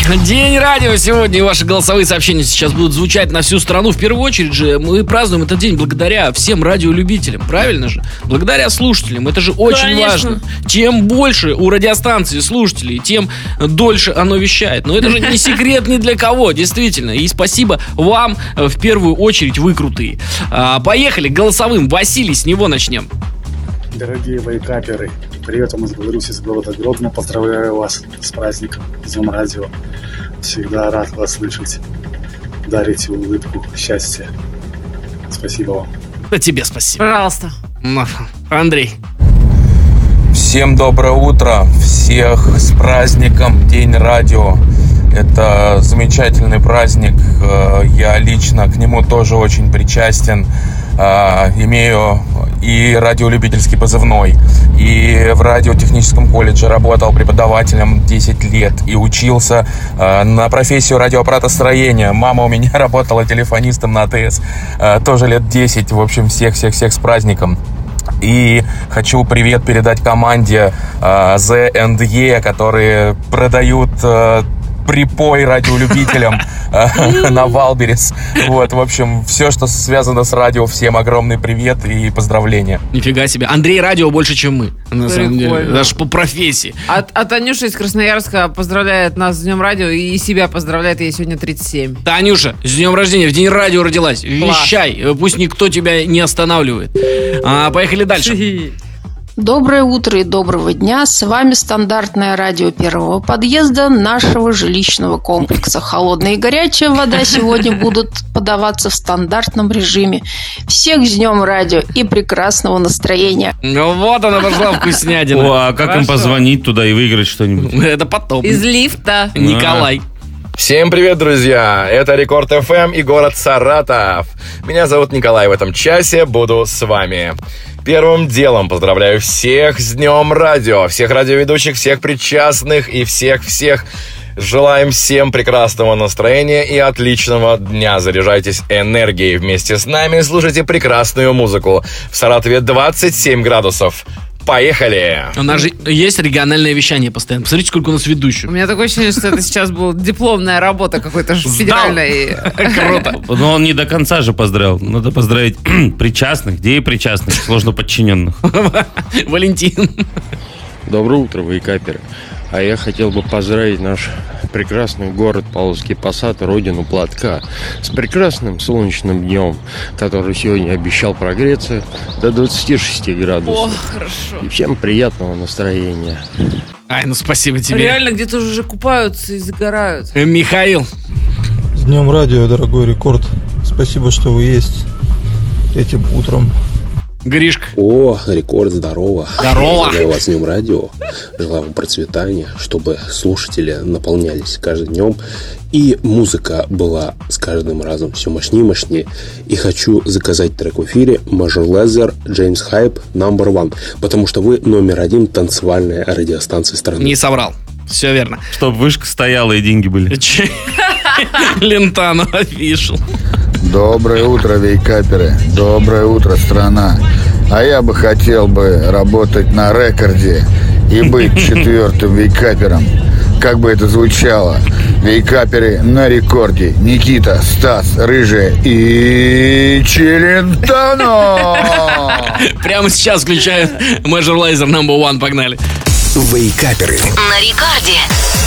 День радио сегодня, и ваши голосовые сообщения сейчас будут звучать на всю страну. В первую очередь же мы празднуем этот день благодаря всем радиолюбителям, правильно же? Благодаря слушателям, это же очень важно. Чем больше у радиостанции слушателей, тем дольше оно вещает. Но это же не секрет ни для кого, действительно. И спасибо вам в первую очередь, вы крутые. Поехали к голосовым. Василий, с него начнем. Дорогие вейкаперы, привет вам из Беларуси, из города Гродно. Поздравляю вас с праздником, с Днем радио. Всегда рад вас слышать. Дарите улыбку, счастье. Спасибо вам. Да тебе спасибо. Пожалуйста. Андрей. Всем доброе утро. Всех с праздником День радио. Это замечательный праздник. Я лично к нему тоже очень причастен. Имею и радиолюбительский позывной, и в радиотехническом колледже работал преподавателем 10 лет и учился на профессию радиоаппаратостроения. Мама у меня работала телефонистом на АТС тоже лет 10. В общем, всех с праздником. И хочу привет передать команде The&E, которые продают припой радиолюбителям на Валберес. Вот, в общем, все, что связано с радио, всем огромный привет и поздравления. Нифига себе. Андрей радио больше, чем мы, на самом деле. Даже по профессии. А Танюша из Красноярска поздравляет нас с Днем радио и себя поздравляет, ей сегодня 37. Танюша, с днем рождения, в день радио родилась. Вещай, пусть никто тебя не останавливает. Поехали дальше. Доброе утро и доброго дня. С вами стандартное радио первого подъезда нашего жилищного комплекса. Холодная и горячая вода сегодня будут подаваться в стандартном режиме. Всех с днем радио и прекрасного настроения. Ну вот она пошла вкуснятина. О, а как им позвонить туда и выиграть что-нибудь? Это потом. Из лифта. Николай. Всем привет, друзья! Это Рекорд ФМ и город Саратов. Меня зовут Николай. В этом часе буду с вами. Первым делом поздравляю всех с Днем радио. Всех радиоведущих, всех причастных и всех-всех. Желаем всем прекрасного настроения и отличного дня. Заряжайтесь энергией вместе с нами. Слушайте прекрасную музыку. В Саратове 27 градусов. Поехали! У нас же есть региональное вещание постоянно. Посмотрите, сколько у нас ведущих. У меня такое ощущение, что это сейчас была дипломная работа какой-то федеральной. Круто. Но он не до конца же поздравил. Надо поздравить причастных, где и причастных, сложно подчиненных. Валентин. Доброе утро, вейкаперы. А я хотел бы поздравить наш прекрасный город Павловский Посад, родину платка, с прекрасным солнечным днем, который сегодня обещал прогреться до 26 градусов. О, хорошо. И всем приятного настроения. Ай, ну спасибо тебе. Реально где-то уже купаются и загорают. Михаил. С Днем радио, дорогой Рекорд. Спасибо, что вы есть этим утром. Гришка. О, Рекорд, здорово. Здорово. Желаю вас с Днем радио. Желаю вам процветания, чтобы слушатели наполнялись каждым днем. И музыка была с каждым разом все мощнее и мощнее. И хочу заказать трек в эфире Major Lazer, James Hype, Number One. Потому что вы номер один танцевальная радиостанция страны. Не соврал. Все верно. Чтоб вышка стояла и деньги были. Лентано official. Доброе утро, вейкаперы. Доброе утро, страна. А я бы хотел работать на рекорде и быть четвертым вейкапером. Как бы это звучало? Вейкаперы на рекорде. Никита, Стас, Рыжая и Челентано. Прямо сейчас включаю Major Lazer Number One. Погнали. Вейкаперы на рекорде.